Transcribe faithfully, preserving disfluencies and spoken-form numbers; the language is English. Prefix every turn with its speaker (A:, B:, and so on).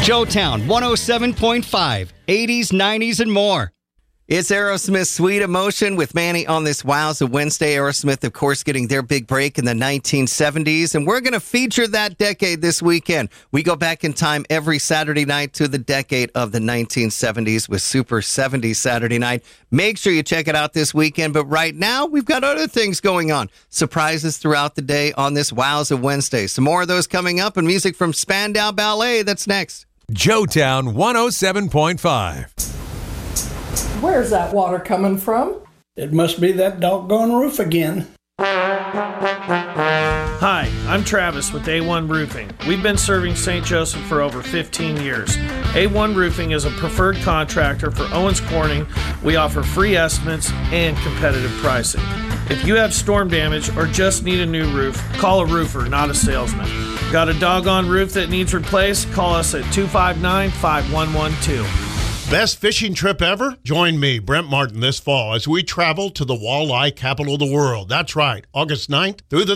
A: Joetown one oh seven point five, eighties, nineties, and more.
B: It's Aerosmith's Sweet Emotion with Manny on this Wowza Wednesday. Aerosmith, of course, getting their big break in the nineteen seventies, and we're going to feature that decade this weekend. We go back in time every Saturday night to the decade of the nineteen seventies with Super seventies Saturday Night. Make sure you check it out this weekend, but right now, we've got other things going on. Surprises throughout the day on this Wowza Wednesday. Some more of those coming up, and music from Spandau Ballet. That's next.
C: Joetown one oh seven point five.
D: Where's that water coming from?
E: It must be that doggone roof again.
F: Hi, I'm Travis with A one Roofing. We've been serving Saint Joseph for over fifteen years. A one Roofing is a preferred contractor for Owens Corning. We offer free estimates and competitive pricing. If you have storm damage or just need a new roof, call a roofer, not a salesman. Got a doggone roof that needs replaced? Call us at two five nine, five one one two.
G: Best fishing trip ever? Join me, Brent Martin, this fall as we travel to the walleye capital of the world. That's right, August ninth through the